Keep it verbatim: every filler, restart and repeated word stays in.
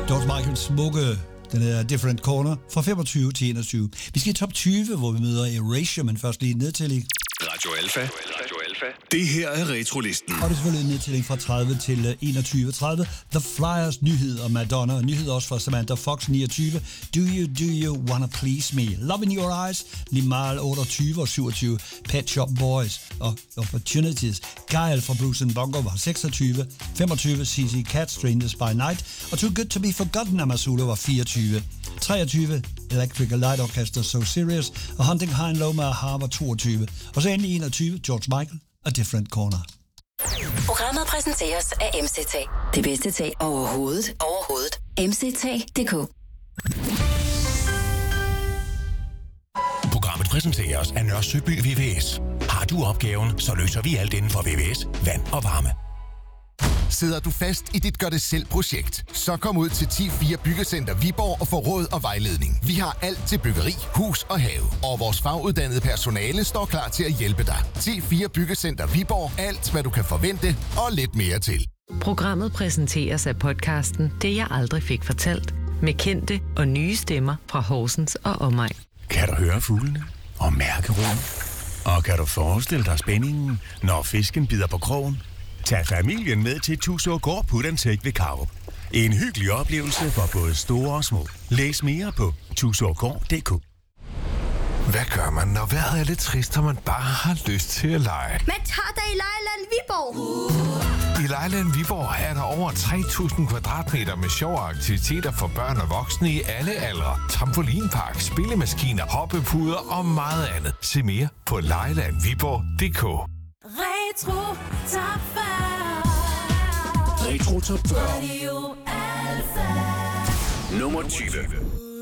George Michaels smukke, den er Different Corner, fra femogtyve til enogtyve. Vi skal i top tyve, hvor vi møder Erasure, men først lige en nedtælling. Radio Alfa. Radio Alfa. Det her er Retrolisten. Og det er selvfølgelig en nedtælling fra tredive til enogtyve. tredive, The Flyers, nyhed om Madonna. Nyhed også fra Samantha Fox, niogtyve. Do you, do you wanna please me? Love in your eyes, Limahl, otteogtyve og syvogtyve. Pet Shop Boys og Opportunities. Guile fra Bruce and Bongo var seksogtyve. femogtyve, C C Cat, Strangers by Night. Og Too Good to be Forgotten af Masula var fireogtyve. treogtyve, Electrical Light Orchestra, So Serious, og Hunting High and Low med A-ha var toogtyve. Og så endelig enogtyve, George Michael, A Different Corner. Programmet præsenteres af M C T. Det bedste tag overhovedet. Overhovedet. M C T punktum d k. Programmet præsenteres af Nørre Søby V V S. Har du opgaven, så løser vi alt inden for V V S, vand og varme. Sidder du fast i dit gør-det-selv-projekt? Så kom ud til ti fire Byggecenter Viborg og få råd og vejledning. Vi har alt til byggeri, hus og have. Og vores faguddannede personale står klar til at hjælpe dig. ti fire Byggecenter Viborg. Alt, hvad du kan forvente og lidt mere til. Programmet præsenteres af podcasten Det, jeg aldrig fik fortalt. Med kendte og nye stemmer fra Horsens og omegn. Kan du høre fuglene og mærke roen? Og kan du forestille dig spændingen, når fisken bider på krogen? Tag familien med til Tusågård Put and Take ved Karup. En hyggelig oplevelse for både store og små. Læs mere på tusågård punktum d k. Hvad gør man, når vejret er lidt trist, og man bare har lyst til at lege? Man tager dig i Lejeland Viborg. I Lejeland Viborg er der over tre tusind kvadratmeter med sjove aktiviteter for børn og voksne i alle aldre. Trampolinpark, spillemaskiner, hoppepuder og meget andet. Se mere på lejeland viborg punktum d k. Retro Top fyrre. Retro Top fyrre. Radio Alfa. Nummer tyve.